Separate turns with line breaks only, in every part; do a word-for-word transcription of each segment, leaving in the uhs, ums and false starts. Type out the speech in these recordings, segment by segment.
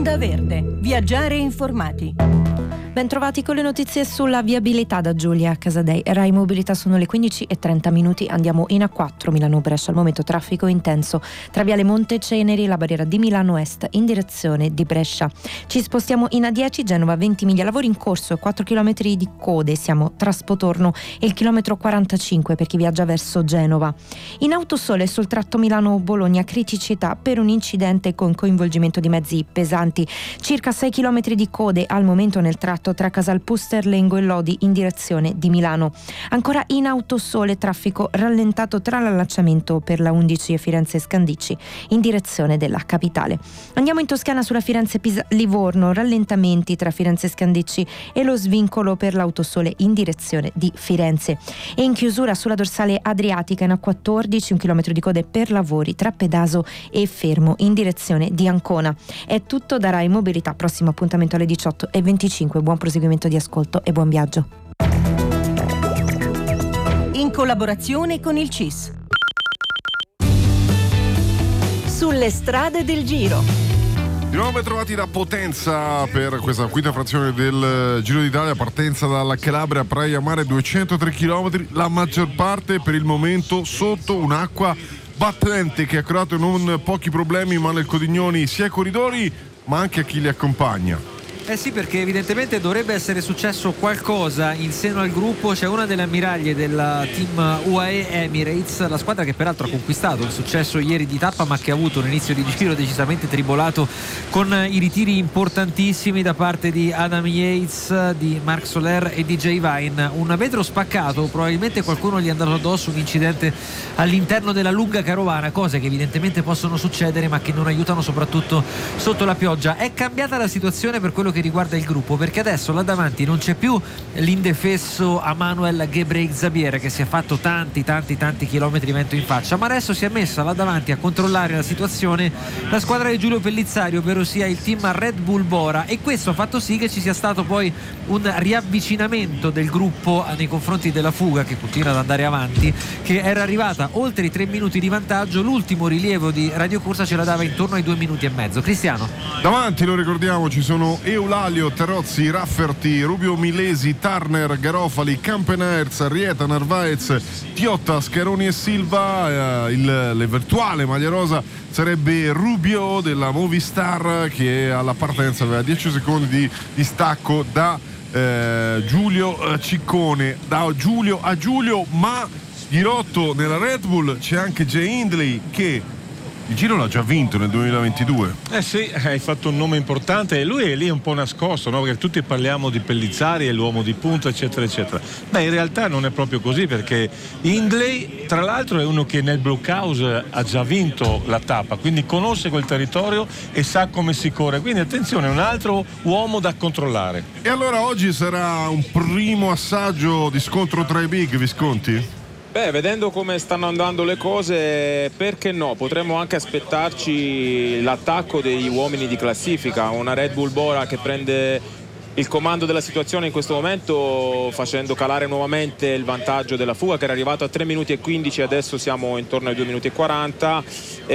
Onda Verde. Viaggiare informati.
Bentrovati con le notizie sulla viabilità da Giulia Casadei. Rai Mobilità, sono le quindici e trenta minuti. Andiamo in A quattro Milano-Brescia. Al momento traffico intenso tra Viale Monteceneri e la barriera di Milano Est in direzione di Brescia. Ci spostiamo in A dieci Genova Ventimiglia. Lavori in corso, quattro chilometri di code. Siamo tra Spotorno e il chilometro quarantacinque per chi viaggia verso Genova. In Autosole sul tratto Milano-Bologna criticità per un incidente con coinvolgimento di mezzi pesanti. Circa sei chilometri di code al momento nel tratto tra Casalpusterlengo e Lodi in direzione di Milano. Ancora in Autosole traffico rallentato tra l'allacciamento per la undici e Firenze Scandicci in direzione della capitale. Andiamo in Toscana sulla Firenze-Pisa-Livorno, rallentamenti tra Firenze Scandicci e lo svincolo per l'Autosole in direzione di Firenze. E in chiusura sulla dorsale adriatica in A quattordici un chilometro di code per lavori tra Pedaso e Fermo in direzione di Ancona. È tutto da Rai Mobilità, prossimo appuntamento alle diciotto e venticinque. Buon proseguimento di ascolto e buon viaggio.
In collaborazione con il C I S. Sulle strade del Giro.
Di nuovo ben trovati da Potenza per questa quinta frazione del Giro d'Italia, partenza dalla Calabria, Praia Mare, duecentotre chilometri, la maggior parte per il momento sotto un'acqua battente che ha creato non pochi problemi ma nel Codignoni sia ai corridori ma anche a chi li accompagna.
Eh sì, perché evidentemente dovrebbe essere successo qualcosa in seno al gruppo. C'è una delle ammiraglie del team U A E Emirates, la squadra che peraltro ha conquistato il successo ieri di tappa ma che ha avuto un inizio di giro decisamente tribolato con i ritiri importantissimi da parte di Adam Yates, di Marc Soler e di Jay Vine. Un vetro spaccato, probabilmente qualcuno gli è andato addosso, un incidente all'interno della lunga carovana, cose che evidentemente possono succedere ma che non aiutano soprattutto sotto la pioggia. È cambiata la situazione per quello che riguarda il gruppo, perché adesso là davanti non c'è più l'indefesso Amanuel Ghebreigzabier che si è fatto tanti tanti tanti chilometri vento in faccia, ma adesso si è messa là davanti a controllare la situazione la squadra di Giulio Pellizzari, ovvero sia il team Red Bull Bora, e questo ha fatto sì che ci sia stato poi un riavvicinamento del gruppo nei confronti della fuga che continua ad andare avanti, che era arrivata oltre i tre minuti di vantaggio. L'ultimo rilievo di Radio Corsa ce la dava intorno ai due minuti e mezzo. Cristiano,
davanti, lo ricordiamo, ci sono Eulalio, Terozzi, Rafferty, Rubio Milesi, Turner, Garofali, Campenaerts, Rieta, Narvaez, Tiotta, Scaroni e Silva. Eh, il, l'eventuale maglia rosa sarebbe Rubio della Movistar che alla partenza aveva dieci secondi di distacco da eh, Giulio Ciccone, da Giulio a Giulio, ma dirotto nella Red Bull c'è anche Jay Hindley che il Giro l'ha già vinto nel duemilaventidue.
Eh sì, hai fatto un nome importante e lui è lì un po' nascosto, no? Perché tutti parliamo di Pellizzari e l'uomo di punta eccetera eccetera. Beh, in realtà non è proprio così, perché Hindley tra l'altro è uno che nel Blockhouse ha già vinto la tappa, quindi conosce quel territorio e sa come si corre, quindi attenzione, è un altro uomo da controllare.
E allora oggi sarà un primo assaggio di scontro tra i big, Visconti?
Beh, vedendo come stanno andando le cose, perché no? Potremmo anche aspettarci l'attacco degli uomini di classifica, una Red Bull Bora che prende il comando della situazione in questo momento, facendo calare nuovamente il vantaggio della fuga che era arrivato a tre minuti e quindici, adesso siamo intorno ai due minuti e quaranta.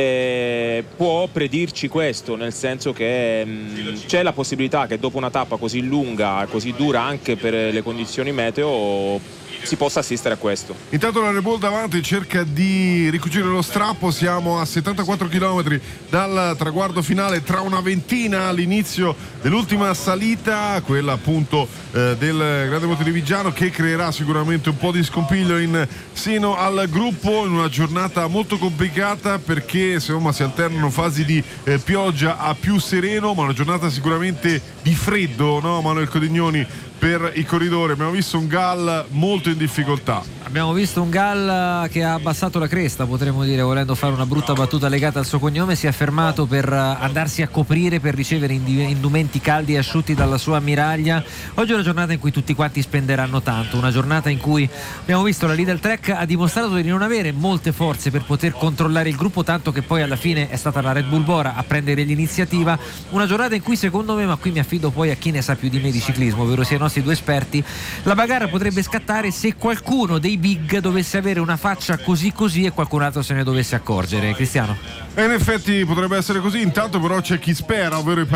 Eh, può predirci questo, nel senso che mh, c'è la possibilità che dopo una tappa così lunga, così dura anche per le condizioni meteo, si possa assistere a questo.
Intanto la Red Bull davanti cerca di ricucire lo strappo, siamo a settantaquattro chilometri dal traguardo finale, tra una ventina all'inizio dell'ultima salita, quella appunto eh, del Grande Monte di Viggiano, che creerà sicuramente un po' di scompiglio in seno al gruppo in una giornata molto complicata, perché insomma si alternano fasi di eh, pioggia a più sereno, ma una giornata sicuramente di freddo, no Manuel Codignoni, per i corridori. Abbiamo visto un Gal molto in difficoltà.
Abbiamo visto un Gal che ha abbassato la cresta, potremmo dire, volendo fare una brutta battuta legata al suo cognome. Si è fermato per andarsi a coprire, per ricevere indumenti caldi e asciutti dalla sua ammiraglia. Oggi è una giornata in cui tutti quanti spenderanno tanto, una giornata in cui abbiamo visto la Lidl Trek ha dimostrato di non avere molte forze per poter controllare il gruppo, tanto che poi alla fine è stata la Red Bull Bora a prendere l'iniziativa. Una giornata in cui secondo me, ma qui mi affido poi a chi ne sa più di me di ciclismo, ovvero sia i nostri due esperti, la bagarre potrebbe scattare se qualcuno dei big dovesse avere una faccia così così e qualcun altro se ne dovesse accorgere. Cristiano?
E in effetti potrebbe essere così, intanto però c'è chi spera, ovvero i